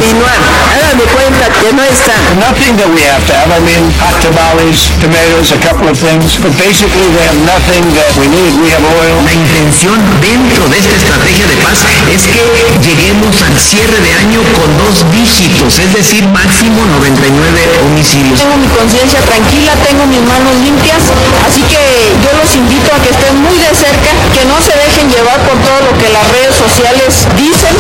continuar. Háganme cuenta que no está. Nothing that we have to have. I mean, hot tamales, tomatoes, a couple of things. But basically, they have nothing that we need. We have oil. La intención dentro de esta estrategia de paz es que lleguemos al cierre de año con 2 dígitos, es decir, máximo 99 homicidios. Tengo mi conciencia tranquila, tengo mis manos limpias, así que yo los invito a que estén muy de cerca, que no se dejen llevar por todo lo que las redes sociales dicen.